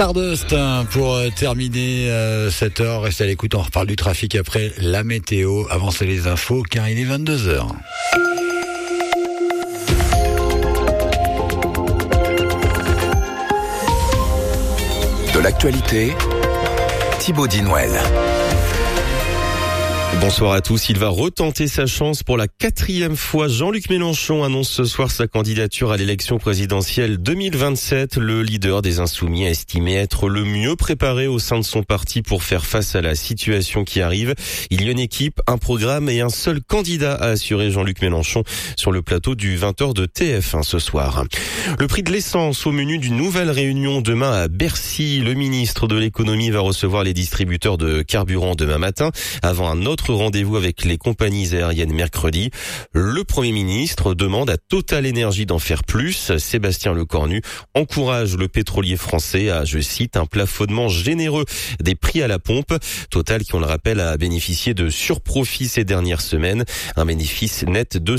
Stardust pour terminer cette heure. Restez à l'écoute, on reparle du trafic après la météo. Avancez les infos car il est 22h. De l'actualité, Thibaut Dinouel. Bonsoir à tous. Il va retenter sa chance pour la 4e fois. Jean-Luc Mélenchon annonce ce soir sa candidature à l'élection présidentielle 2027. Le leader des Insoumis a estimé être le mieux préparé au sein de son parti pour faire face à la situation qui arrive. Il y a une équipe, un programme et un seul candidat, a assuré Jean-Luc Mélenchon sur le plateau du 20h de TF1 ce soir. Le prix de l'essence au menu d'une nouvelle réunion demain à Bercy. Le ministre de l'économie va recevoir les distributeurs de carburant demain matin avant un autre rendez-vous avec les compagnies aériennes mercredi. Le Premier ministre demande à Total Énergie d'en faire plus. Sébastien Lecornu encourage le pétrolier français à, je cite, un plafonnement généreux des prix à la pompe. Total, qui on le rappelle, a bénéficié de surprofits ces dernières semaines. Un bénéfice net de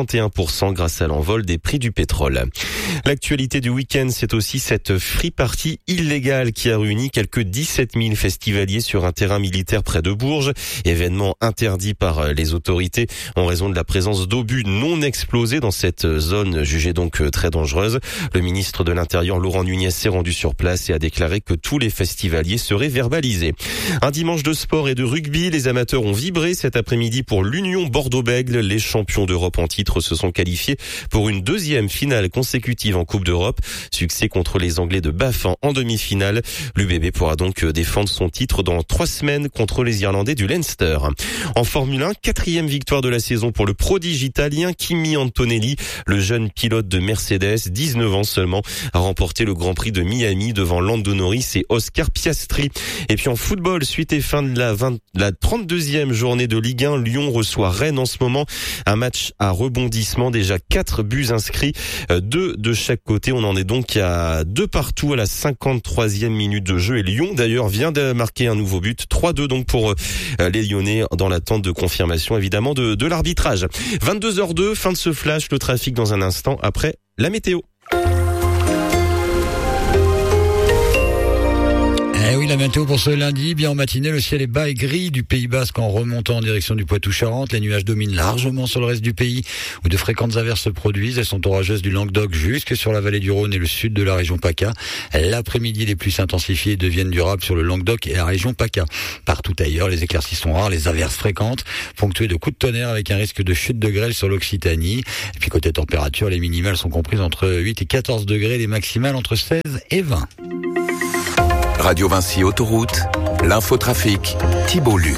51% grâce à l'envol des prix du pétrole. L'actualité du week-end, c'est aussi cette free party illégale qui a réuni quelques 17 000 festivaliers sur un terrain militaire près de Bourges. Événement interdit par les autorités en raison de la présence d'obus non explosés dans cette zone jugée donc très dangereuse. Le ministre de l'Intérieur, Laurent Nunez, s'est rendu sur place et a déclaré que tous les festivaliers seraient verbalisés. Un dimanche de sport et de rugby, les amateurs ont vibré cet après-midi pour l'Union Bordeaux-Bègles. Les champions d'Europe en titre se sont qualifiés pour une deuxième finale consécutive en Coupe d'Europe. Succès contre les Anglais de Baffin en demi-finale. L'UBB pourra donc défendre son titre dans 3 semaines contre les Irlandais du Leinster. En Formule 1, 4e victoire de la saison pour le prodige italien Kimi Antonelli. Le jeune pilote de Mercedes, 19 ans seulement, a remporté le Grand Prix de Miami devant Lando Norris et Oscar Piastri. Et puis en football, suite et fin de la 32e journée de Ligue 1, Lyon reçoit Rennes en ce moment. Un match à rebondissement, déjà 4 buts inscrits, 2 de chaque côté. On en est donc à 2 partout à la 53e minute de jeu. Et Lyon d'ailleurs vient de marquer un nouveau but, 3-2 donc pour les Lyonnais, dans l'attente de confirmation évidemment de l'arbitrage. 22h02, fin de ce flash, le trafic dans un instant après la météo. Eh oui, la météo pour ce lundi, bien en matinée, le ciel est bas et gris du Pays Basque en remontant en direction du Poitou-Charentes. Les nuages dominent largement sur le reste du pays où de fréquentes averses se produisent. Elles sont orageuses du Languedoc jusque sur la vallée du Rhône et le sud de la région PACA. L'après-midi, les pluies s'intensifient et deviennent durables sur le Languedoc et la région PACA. Partout ailleurs, les éclaircies sont rares, les averses fréquentes, ponctuées de coups de tonnerre avec un risque de chute de grêle sur l'Occitanie. Et puis côté température, les minimales sont comprises entre 8 et 14 degrés, les maximales entre 16 et 20. Radio Vinci Autoroute, l'infotrafic, Thibaut Luc.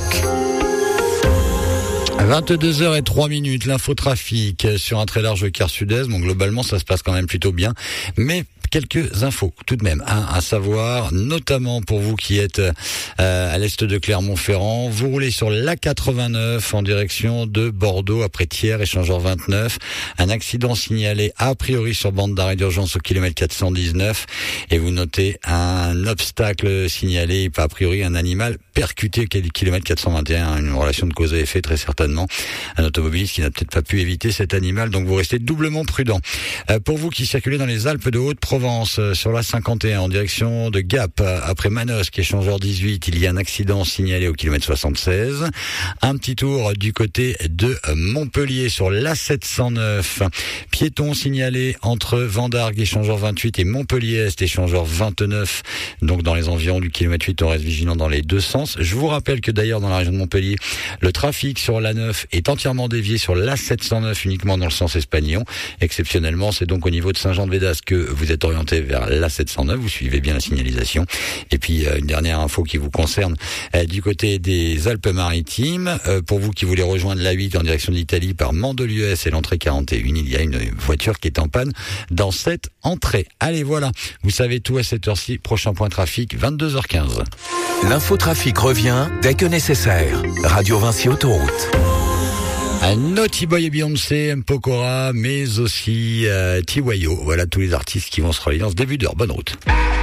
22h03, l'infotrafic sur un très large quart sud-est. Bon, globalement, ça se passe quand même plutôt bien. Mais quelques infos tout de même à savoir, notamment pour vous qui êtes à l'est de Clermont-Ferrand. Vous roulez sur l'A89 en direction de Bordeaux après Thiers, échangeur 29. Un accident signalé a priori sur bande d'arrêt d'urgence au kilomètre 419 et vous notez un obstacle signalé, a priori un animal percuté au kilomètre 421, une relation de cause à effet très certainement. Un automobiliste qui n'a peut-être pas pu éviter cet animal, donc vous restez doublement prudent. Pour vous qui circulez dans les Alpes de Haute-Provence, sur la 51 en direction de Gap après Manosque, échangeur 18, il y a un accident signalé au kilomètre 76. Un petit tour du côté de Montpellier sur la 709. Piéton signalé entre Vendargues, échangeur 28 et Montpellier-Est, échangeur 29. Donc dans les environs du kilomètre 8, on reste vigilant dans les deux sens. Je vous rappelle que d'ailleurs dans la région de Montpellier, le trafic sur la 9 est entièrement dévié sur la 709 uniquement dans le sens Espagnon. Exceptionnellement, c'est donc au niveau de Saint-Jean-de-Védas que vous êtes orienté vers la 709, vous suivez bien la signalisation. Et puis une dernière info qui vous concerne du côté des Alpes-Maritimes, pour vous qui voulez rejoindre la 8 en direction de l'Italie par Mandelieu-S et l'entrée 41, il y a une voiture qui est en panne dans cette entrée. Allez, voilà, vous savez tout à cette heure-ci. Prochain point trafic, 22h15. L'infotrafic revient dès que nécessaire. Radio Vinci Autoroute. Naughty Boy et Beyoncé, M. Pokora, mais aussi Tiwayo. Voilà tous les artistes qui vont se relayer dans ce début d'heure. Bonne route.